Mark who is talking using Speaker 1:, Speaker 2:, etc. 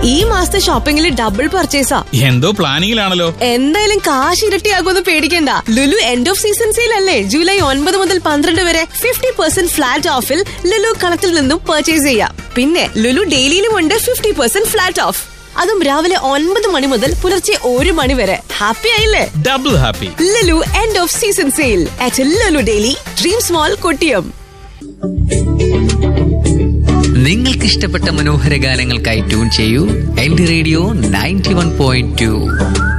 Speaker 1: ഈ മാസത്തെ ഷോപ്പിംഗിൽ ഡബിൾ പർച്ചേസാ.
Speaker 2: എന്തോ പ്ലാനിങ്ങിലാണല്ലോ.
Speaker 1: എന്തായാലും കാശ് ഇരട്ടിയാകുമെന്ന് പേടിക്കണ്ട. Lulu end off season sale അല്ലേ? ജൂലൈ 9 മുതൽ 12 വരെ 50% ഫ്ലാറ്റ് ഓഫിൽ ലുലു കളത്തിൽ നിന്നും പർച്ചേസ് ചെയ്യാം. പിന്നെ ലുലു ഡെയിലിയിലുമുണ്ട് 50% ഫ്ലാറ്റ് ഓഫ്. അതും രാവിലെ 9 മണി മുതൽ പുലർച്ചെ 1 മണി വരെ. ഹാപ്പി ആയില്ലേ?
Speaker 2: Double happy.
Speaker 1: Lulu end off season sale at Lulu daily, dreams മോൾ, കൊട്ടിയം.
Speaker 3: നിങ്ങൾക്ക് ഇഷ്ടപ്പെട്ട മനോഹര ഗാനങ്ങൾക്കായി ട്യൂൺ ചെയ്യൂ എന്റെ റേഡിയോ 91.2.